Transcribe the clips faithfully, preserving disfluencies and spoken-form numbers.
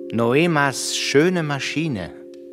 Noemas schöne Maschine.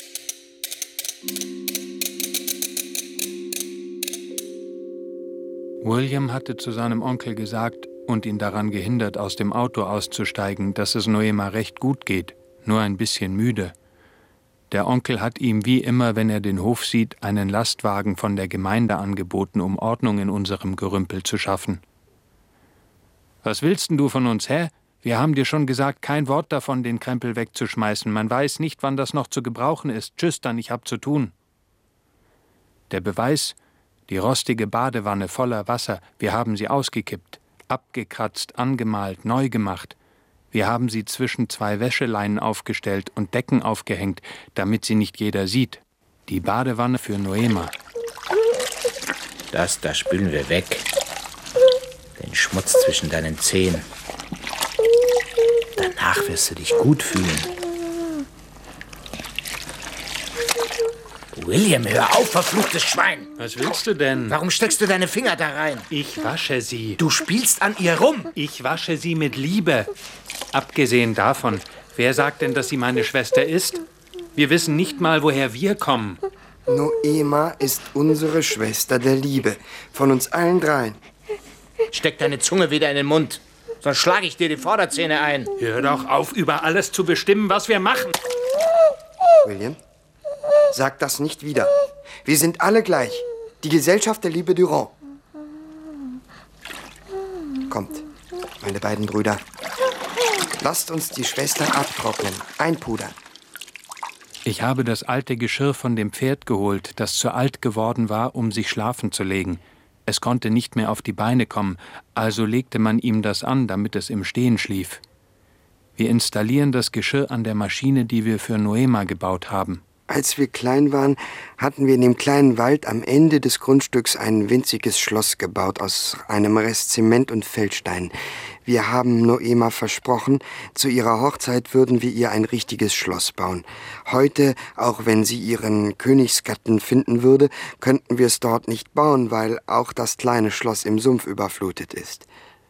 William hatte zu seinem Onkel gesagt und ihn daran gehindert, aus dem Auto auszusteigen, dass es Noema recht gut geht, nur ein bisschen müde. Der Onkel hat ihm wie immer, wenn er den Hof sieht, einen Lastwagen von der Gemeinde angeboten, um Ordnung in unserem Gerümpel zu schaffen. »Was willst denn du von uns, hä? Wir haben dir schon gesagt, kein Wort davon, den Krempel wegzuschmeißen. Man weiß nicht, wann das noch zu gebrauchen ist. Tschüss dann, ich hab zu tun.« Der Beweis: die rostige Badewanne voller Wasser, wir haben sie ausgekippt, abgekratzt, angemalt, neu gemacht. Wir haben sie zwischen zwei Wäscheleinen aufgestellt und Decken aufgehängt, damit sie nicht jeder sieht. Die Badewanne für Noema. Das, da spülen wir weg. Den Schmutz zwischen deinen Zehen. Danach wirst du dich gut fühlen. William, hör auf, verfluchtes Schwein! Was willst du denn? Warum steckst du deine Finger da rein? Ich wasche sie. Du spielst an ihr rum. Ich wasche sie mit Liebe. Abgesehen davon, wer sagt denn, dass sie meine Schwester ist? Wir wissen nicht mal, woher wir kommen. Noema ist unsere Schwester der Liebe. Von uns allen dreien. Steck deine Zunge wieder in den Mund. Sonst schlage ich dir die Vorderzähne ein. Hör doch auf, über alles zu bestimmen, was wir machen. William, sag das nicht wieder. Wir sind alle gleich. Die Gesellschaft der Liebe Durand. Kommt, meine beiden Brüder. Lasst uns die Schwester abtrocknen, einpudern. Ich habe das alte Geschirr von dem Pferd geholt, das zu alt geworden war, um sich schlafen zu legen. Es konnte nicht mehr auf die Beine kommen, also legte man ihm das an, damit es im Stehen schlief. Wir installieren das Geschirr an der Maschine, die wir für Noema gebaut haben. Als wir klein waren, hatten wir in dem kleinen Wald am Ende des Grundstücks ein winziges Schloss gebaut aus einem Rest Zement und Feldstein. Wir haben Noema versprochen, zu ihrer Hochzeit würden wir ihr ein richtiges Schloss bauen. Heute, auch wenn sie ihren Königsgatten finden würde, könnten wir es dort nicht bauen, weil auch das kleine Schloss im Sumpf überflutet ist.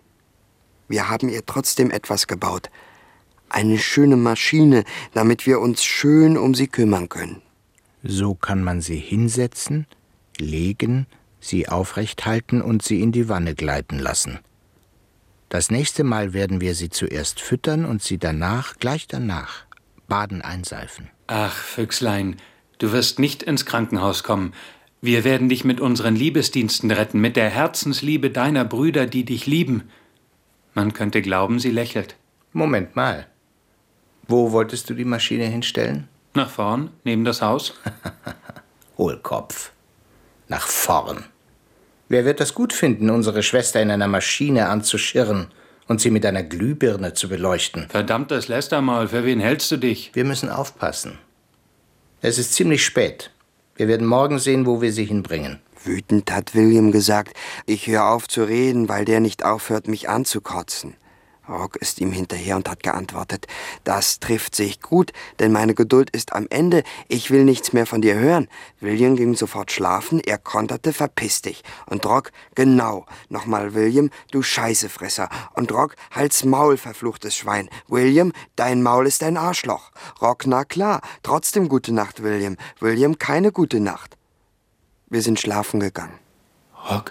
Wir haben ihr trotzdem etwas gebaut. Eine schöne Maschine, damit wir uns schön um sie kümmern können. So kann man sie hinsetzen, legen, sie aufrecht halten und sie in die Wanne gleiten lassen. Das nächste Mal werden wir sie zuerst füttern und sie danach, gleich danach, baden einseifen. Ach, Füchslein, du wirst nicht ins Krankenhaus kommen. Wir werden dich mit unseren Liebesdiensten retten, mit der Herzensliebe deiner Brüder, die dich lieben. Man könnte glauben, sie lächelt. Moment mal. Wo wolltest du die Maschine hinstellen? Nach vorn, neben das Haus. Hohlkopf. Nach vorn. Wer wird das gut finden, unsere Schwester in einer Maschine anzuschirren und sie mit einer Glühbirne zu beleuchten? Verdammtes Lästermaul, für wen hältst du dich? Wir müssen aufpassen. Es ist ziemlich spät. Wir werden morgen sehen, wo wir sie hinbringen. Wütend hat William gesagt, ich höre auf zu reden, weil der nicht aufhört, mich anzukotzen. Rock ist ihm hinterher und hat geantwortet, das trifft sich gut, denn meine Geduld ist am Ende, ich will nichts mehr von dir hören. William ging sofort schlafen, er konterte, verpiss dich. Und Rock, genau, nochmal William, du Scheißefresser. Und Rock, halt's Maul, verfluchtes Schwein. William, dein Maul ist ein Arschloch. Rock, na klar, trotzdem gute Nacht, William. William, keine gute Nacht. Wir sind schlafen gegangen. Rock?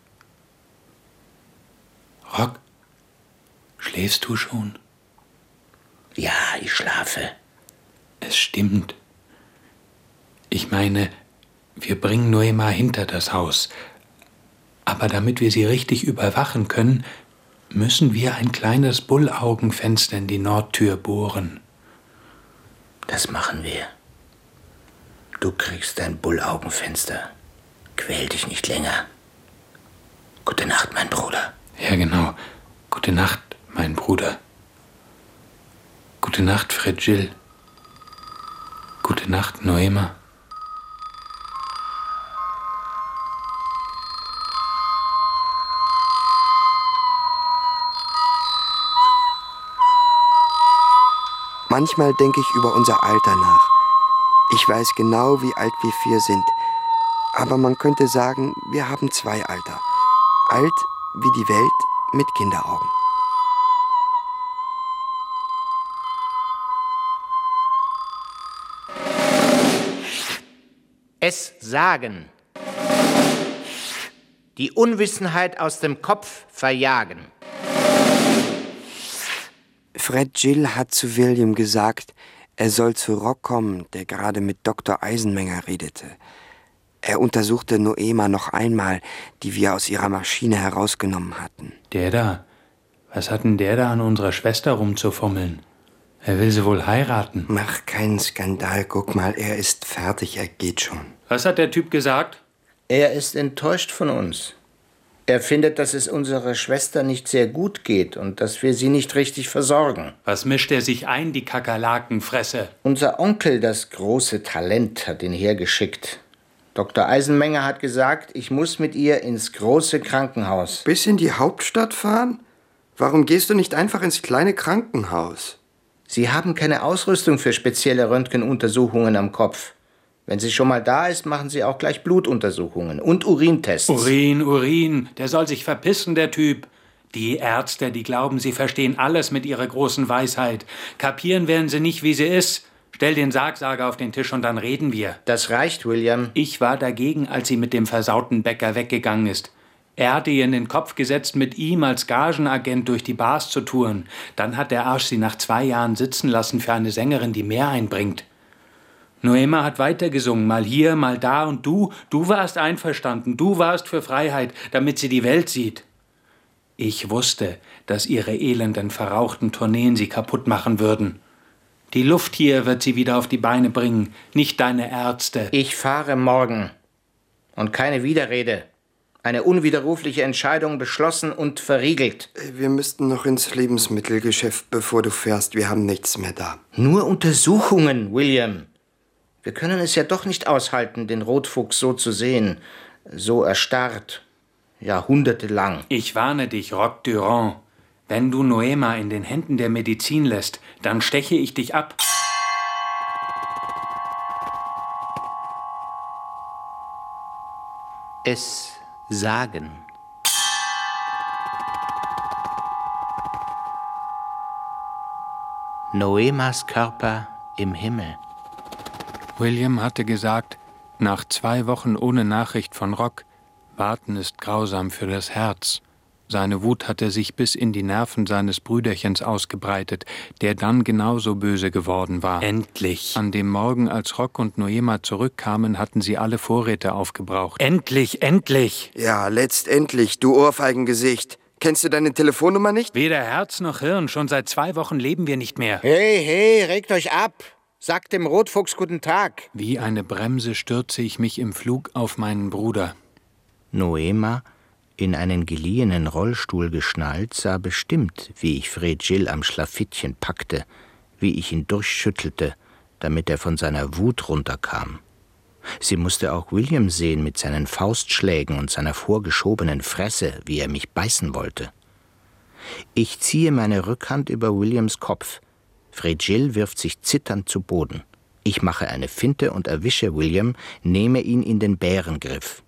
Rock? Schläfst du schon? Ja, ich schlafe. Es stimmt. Ich meine, wir bringen Noema hinter das Haus. Aber damit wir sie richtig überwachen können, müssen wir ein kleines Bullaugenfenster in die Nordtür bohren. Das machen wir. Du kriegst dein Bullaugenfenster. Quäl dich nicht länger. Gute Nacht, mein Bruder. Ja, genau. Gute Nacht, mein Bruder. Gute Nacht, Fred-Gilles. Gute Nacht, Noema. Manchmal denke ich über unser Alter nach. Ich weiß genau, wie alt wir vier sind. Aber man könnte sagen, wir haben zwei Alter. Alt wie die Welt mit Kinderaugen. Es sagen. Die Unwissenheit aus dem Kopf verjagen. Fred Gill hat zu William gesagt, er soll zu Rock kommen, der gerade mit Doktor Eisenmenger redete. Er untersuchte Noema noch einmal, die wir aus ihrer Maschine herausgenommen hatten. Der da? Was hat denn der da an unserer Schwester rumzufummeln? Er will sie wohl heiraten. Mach keinen Skandal, guck mal, er ist fertig, er geht schon. Was hat der Typ gesagt? Er ist enttäuscht von uns. Er findet, dass es unserer Schwester nicht sehr gut geht und dass wir sie nicht richtig versorgen. Was mischt er sich ein, die Kakerlakenfresse? Unser Onkel, das große Talent, hat ihn hergeschickt. Doktor Eisenmenger hat gesagt, ich muss mit ihr ins große Krankenhaus. Bis in die Hauptstadt fahren? Warum gehst du nicht einfach ins kleine Krankenhaus? Sie haben keine Ausrüstung für spezielle Röntgenuntersuchungen am Kopf. Wenn sie schon mal da ist, machen sie auch gleich Blutuntersuchungen und Urintests. Urin, Urin, der soll sich verpissen, der Typ. Die Ärzte, die glauben, sie verstehen alles mit ihrer großen Weisheit. Kapieren werden sie nicht, wie sie ist. Stell den Sargsager auf den Tisch und dann reden wir. Das reicht, William. Ich war dagegen, als sie mit dem versauten Bäcker weggegangen ist. Er hatte ihr in den Kopf gesetzt, mit ihm als Gagenagent durch die Bars zu touren. Dann hat der Arsch sie nach zwei Jahren sitzen lassen für eine Sängerin, die mehr einbringt. Noema hat weitergesungen, mal hier, mal da, und du, du warst einverstanden, du warst für Freiheit, damit sie die Welt sieht. Ich wusste, dass ihre elenden, verrauchten Tourneen sie kaputt machen würden. Die Luft hier wird sie wieder auf die Beine bringen, nicht deine Ärzte. Ich fahre morgen. Und keine Widerrede. Eine unwiderrufliche Entscheidung beschlossen und verriegelt. Wir müssten noch ins Lebensmittelgeschäft, bevor du fährst. Wir haben nichts mehr da. Nur Untersuchungen, William. Wir können es ja doch nicht aushalten, den Rotfuchs so zu sehen. So erstarrt. Jahrhundertelang. Ich warne dich, Roque Durand. Wenn du Noema in den Händen der Medizin lässt, dann steche ich dich ab. Es sagen. Noemas Körper im Himmel. William hatte gesagt, nach zwei Wochen ohne Nachricht von Rock, warten ist grausam für das Herz. Seine Wut hatte sich bis in die Nerven seines Brüderchens ausgebreitet, der dann genauso böse geworden war. Endlich. An dem Morgen, als Rock und Noema zurückkamen, hatten sie alle Vorräte aufgebraucht. Endlich, endlich. Ja, letztendlich, du Ohrfeigengesicht. Kennst du deine Telefonnummer nicht? Weder Herz noch Hirn, schon seit zwei Wochen leben wir nicht mehr. Hey, hey, regt euch ab. Sagt dem Rotfuchs guten Tag. Wie eine Bremse stürze ich mich im Flug auf meinen Bruder. Noema, in einen geliehenen Rollstuhl geschnallt, sah bestimmt, wie ich Fred Gill am Schlafittchen packte, wie ich ihn durchschüttelte, damit er von seiner Wut runterkam. Sie musste auch William sehen mit seinen Faustschlägen und seiner vorgeschobenen Fresse, wie er mich beißen wollte. Ich ziehe meine Rückhand über Williams Kopf. Fred Gill wirft sich zitternd zu Boden. Ich mache eine Finte und erwische William, nehme ihn in den Bärengriff.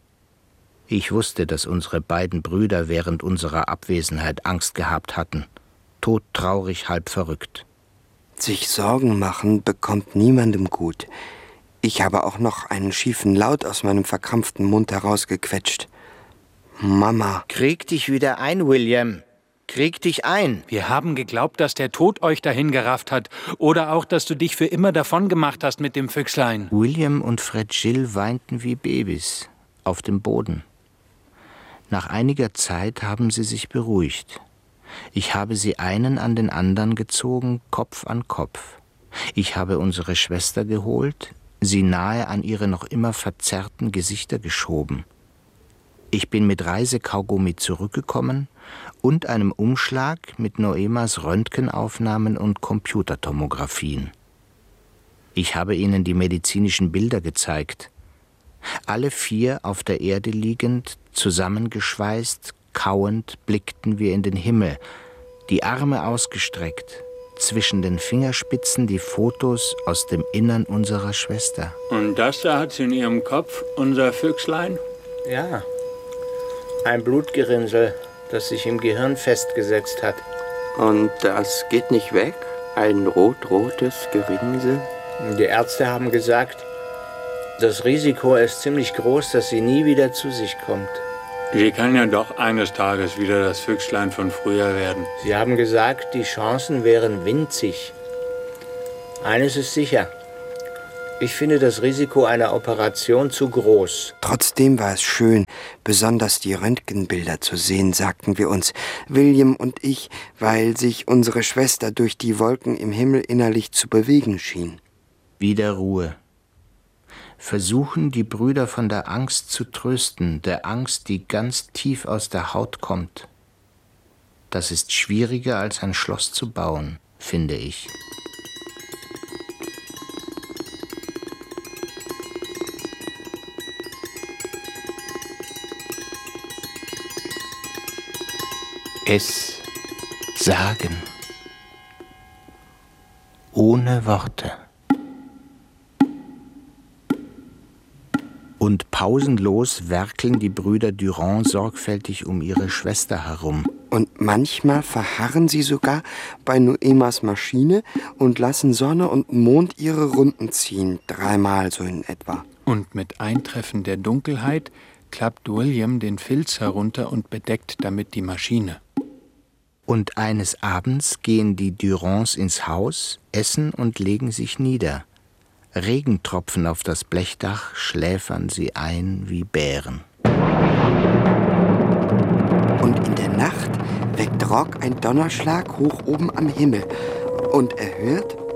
Ich wusste, dass unsere beiden Brüder während unserer Abwesenheit Angst gehabt hatten. Todtraurig, halb verrückt. Sich Sorgen machen bekommt niemandem gut. Ich habe auch noch einen schiefen Laut aus meinem verkrampften Mund herausgequetscht. Mama. Krieg dich wieder ein, William. Krieg dich ein. Wir haben geglaubt, dass der Tod euch dahin gerafft hat. Oder auch, dass du dich für immer davon gemacht hast mit dem Füchslein. William und Fred Gill weinten wie Babys auf dem Boden. Nach einiger Zeit haben sie sich beruhigt. Ich habe sie einen an den anderen gezogen, Kopf an Kopf. Ich habe unsere Schwester geholt, sie nahe an ihre noch immer verzerrten Gesichter geschoben. Ich bin mit Reisekaugummi zurückgekommen und einem Umschlag mit Noemas Röntgenaufnahmen und Computertomographien. Ich habe ihnen die medizinischen Bilder gezeigt. Alle vier auf der Erde liegend, zusammengeschweißt, kauend, blickten wir in den Himmel, die Arme ausgestreckt, zwischen den Fingerspitzen die Fotos aus dem Innern unserer Schwester. Und das da hat sie in ihrem Kopf, unser Füchslein? Ja, ein Blutgerinnsel, das sich im Gehirn festgesetzt hat. Und das geht nicht weg? Ein rot-rotes Gerinnsel? Die Ärzte haben gesagt, Das Risiko ist ziemlich groß, dass sie nie wieder zu sich kommt. Sie kann ja doch eines Tages wieder das Füchslein von früher werden. Sie haben gesagt, die Chancen wären winzig. Eines ist sicher. Ich finde das Risiko einer Operation zu groß. Trotzdem war es schön, besonders die Röntgenbilder zu sehen, sagten wir uns, William und ich, weil sich unsere Schwester durch die Wolken im Himmel innerlich zu bewegen schien. Wieder Ruhe. Versuchen, die Brüder von der Angst zu trösten, der Angst, die ganz tief aus der Haut kommt. Das ist schwieriger, als ein Schloss zu bauen, finde ich. Es sagen. Ohne Worte. Und pausenlos werkeln die Brüder Durand sorgfältig um ihre Schwester herum. Und manchmal verharren sie sogar bei Noemas Maschine und lassen Sonne und Mond ihre Runden ziehen, dreimal so in etwa. Und mit Eintreffen der Dunkelheit klappt William den Filz herunter und bedeckt damit die Maschine. Und eines Abends gehen die Durands ins Haus, essen und legen sich nieder. Regentropfen auf das Blechdach schläfern sie ein wie Bären. Und in der Nacht weckt Rock ein Donnerschlag hoch oben am Himmel. Und er hört...